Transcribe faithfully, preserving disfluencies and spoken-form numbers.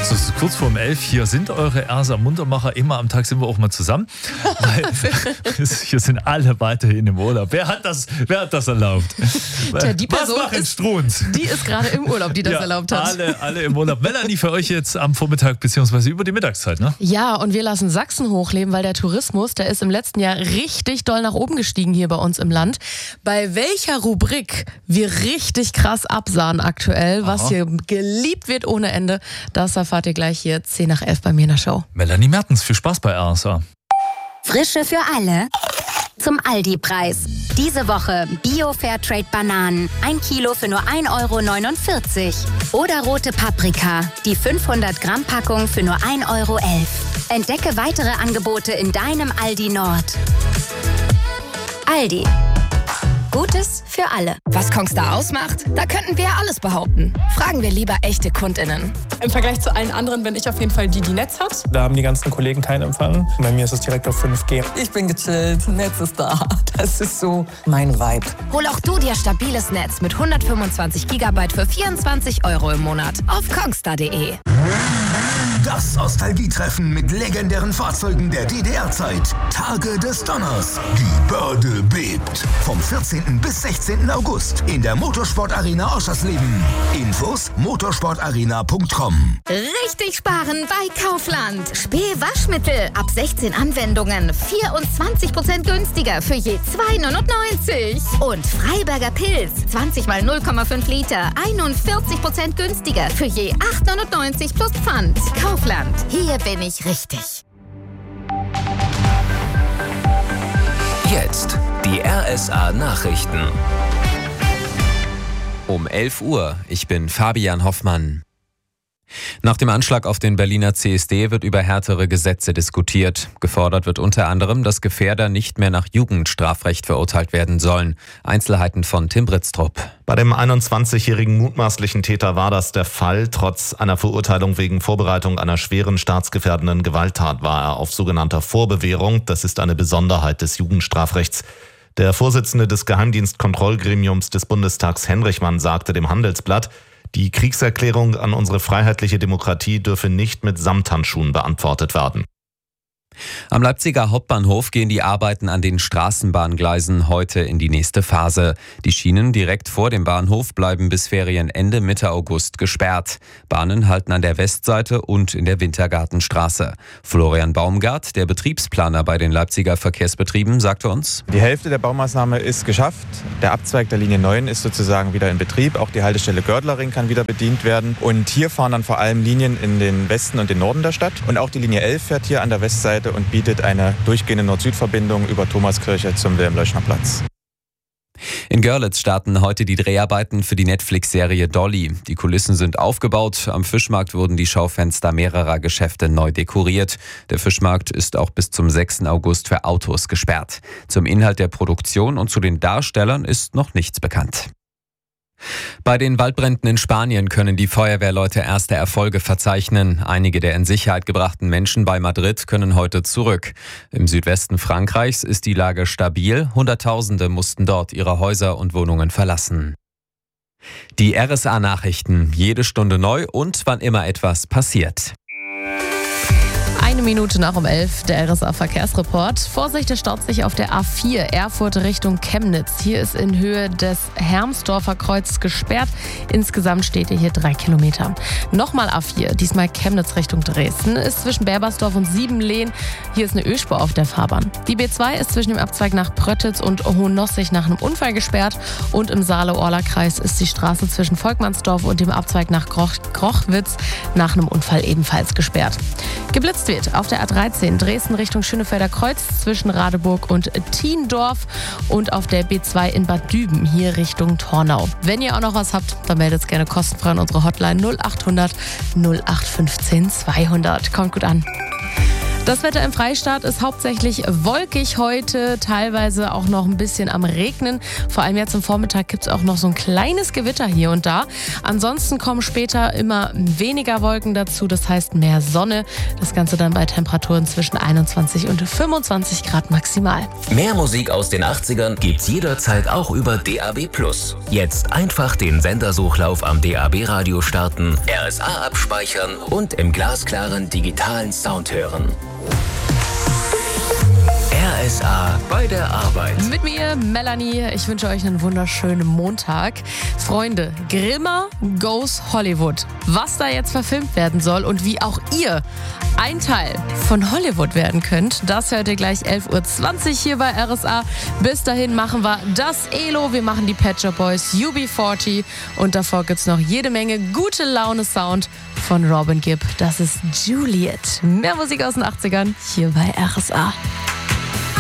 So, so kurz vor um elf, hier sind eure Ersa Muntermacher. Immer am Tag sind wir auch mal zusammen. Weil hier sind alle weiterhin im Urlaub. Wer hat das, wer hat das erlaubt? Tja, die Person Was machen ist, Struns? Die ist gerade im Urlaub, die das ja, erlaubt hat. Alle, alle im Urlaub. Melanie, für euch jetzt am Vormittag bzw. über die Mittagszeit, ne? Ja, und wir lassen Sachsen hochleben, weil der Tourismus, der ist im letzten Jahr richtig doll nach oben gestiegen hier bei uns im Land. Bei welcher Rubrik wir richtig krass absahen aktuell, was Aha. hier geliebt wird ohne Ende, das erfahrt ihr gleich hier zehn nach elf bei mir in der Show. Melanie Mertens, viel Spaß bei R S A. Frische für alle zum Aldi-Preis. Diese Woche Bio-Fairtrade-Bananen, ein Kilo für nur ein Euro neunundvierzig. Oder rote Paprika, die fünfhundert Gramm Packung für nur ein Euro elf. Entdecke weitere Angebote in deinem Aldi Nord. Aldi. Gutes für alle. Was Kongstar ausmacht? Da könnten wir ja alles behaupten. Fragen wir lieber echte KundInnen. Im Vergleich zu allen anderen bin ich auf jeden Fall die, die Netz hat. Da haben die ganzen Kollegen keinen Empfang. Bei mir ist es direkt auf fünf G. Ich bin gechillt, Netz ist da. Das ist so mein Vibe. Hol auch du dir stabiles Netz mit hundertfünfundzwanzig Gigabyte für vierundzwanzig Euro im Monat auf kongstar punkt de. Das Nostalgietreffen mit legendären Fahrzeugen der D D R-Zeit. Tage des Donners. Die Börde bebt. Vom vierzehnten bis sechzehnten August in der Motorsport-Arena Oschersleben. Infos motorsportarena punkt com. Richtig sparen bei Kaufland. Spee Waschmittel ab sechzehn Anwendungen. vierundzwanzig Prozent günstiger für je zwei neunundneunzig. Und Freiberger Pilz. zwanzig mal null Komma fünf Liter. einundvierzig Prozent günstiger für je acht neunundneunzig plus Pfand. Kaufland. Hier bin ich richtig. Jetzt die R S A-Nachrichten. Um elf Uhr. Ich bin Fabian Hoffmann. Nach dem Anschlag auf den Berliner C S D wird über härtere Gesetze diskutiert. Gefordert wird unter anderem, dass Gefährder nicht mehr nach Jugendstrafrecht verurteilt werden sollen. Einzelheiten von Tim Britztrup. Bei dem einundzwanzigjährigen mutmaßlichen Täter war das der Fall. Trotz einer Verurteilung wegen Vorbereitung einer schweren staatsgefährdenden Gewalttat war er auf sogenannter Vorbewährung. Das ist eine Besonderheit des Jugendstrafrechts. Der Vorsitzende des Geheimdienstkontrollgremiums des Bundestags, Henrichmann, sagte dem Handelsblatt, die Kriegserklärung an unsere freiheitliche Demokratie dürfe nicht mit Samthandschuhen beantwortet werden. Am Leipziger Hauptbahnhof gehen die Arbeiten an den Straßenbahngleisen heute in die nächste Phase. Die Schienen direkt vor dem Bahnhof bleiben bis Ferienende Mitte August gesperrt. Bahnen halten an der Westseite und in der Wintergartenstraße. Florian Baumgart, der Betriebsplaner bei den Leipziger Verkehrsbetrieben, sagte uns: Die Hälfte der Baumaßnahme ist geschafft. Der Abzweig der Linie neun ist sozusagen wieder in Betrieb. Auch die Haltestelle Gördlering kann wieder bedient werden. Und hier fahren dann vor allem Linien in den Westen und den Norden der Stadt. Und auch die Linie elf fährt hier an der Westseite und bietet eine durchgehende Nord-Süd-Verbindung über Thomaskirche zum Wilhelm-Leuschner-Platz. In Görlitz starten heute die Dreharbeiten für die Netflix-Serie Dolly. Die Kulissen sind aufgebaut. Am Fischmarkt wurden die Schaufenster mehrerer Geschäfte neu dekoriert. Der Fischmarkt ist auch bis zum sechsten August für Autos gesperrt. Zum Inhalt der Produktion und zu den Darstellern ist noch nichts bekannt. Bei den Waldbränden in Spanien können die Feuerwehrleute erste Erfolge verzeichnen. Einige der in Sicherheit gebrachten Menschen bei Madrid können heute zurück. Im Südwesten Frankreichs ist die Lage stabil. Hunderttausende mussten dort ihre Häuser und Wohnungen verlassen. Die R S A-Nachrichten, jede Stunde neu und wann immer etwas passiert. Eine Minute nach um elf, der R S A-Verkehrsreport. Vorsicht, es staut sich auf der A vier, Erfurt Richtung Chemnitz. Hier ist in Höhe des Hermsdorfer Kreuzes gesperrt. Insgesamt steht ihr hier drei Kilometer. Nochmal A vier, diesmal Chemnitz Richtung Dresden, ist zwischen Berbersdorf und Siebenlehn. Hier ist eine Ölspur auf der Fahrbahn. Die B zwei ist zwischen dem Abzweig nach Pröttitz und Hohennossig nach einem Unfall gesperrt. Und im Saale-Orla-Kreis ist die Straße zwischen Volkmannsdorf und dem Abzweig nach Groch- Grochwitz nach einem Unfall ebenfalls gesperrt. Geblitzt wird auf der A dreizehn Dresden Richtung Schönefelder Kreuz zwischen Radeburg und Thiendorf und auf der B zwei in Bad Düben hier Richtung Tornau. Wenn ihr auch noch was habt, dann meldet es gerne kostenfrei an unsere Hotline null acht hundert null acht fünfzehn zweihundert. Kommt gut an. Das Wetter im Freistaat ist hauptsächlich wolkig heute, teilweise auch noch ein bisschen am Regnen. Vor allem jetzt am Vormittag gibt es auch noch so ein kleines Gewitter hier und da. Ansonsten kommen später immer weniger Wolken dazu, das heißt mehr Sonne. Das Ganze dann bei Temperaturen zwischen einundzwanzig und fünfundzwanzig Grad maximal. Mehr Musik aus den achtzigern gibt's jederzeit auch über D A B plus. Jetzt einfach den Sendersuchlauf am D A B-Radio starten, R S A abspeichern und im glasklaren digitalen Sound hören. R S A bei der Arbeit. Mit mir, Melanie. Ich wünsche euch einen wunderschönen Montag. Freunde, Grimmer Goes Hollywood. Was da jetzt verfilmt werden soll und wie auch ihr ein Teil von Hollywood werden könnt, das hört ihr gleich elf Uhr zwanzig hier bei R S A. Bis dahin machen wir das Elo, wir machen die Pet Shop Boys, U B vierzig und davor gibt's noch jede Menge gute Laune-Sound von Robin Gibb. Das ist Juliet. Mehr Musik aus den achtzigern hier bei R S A.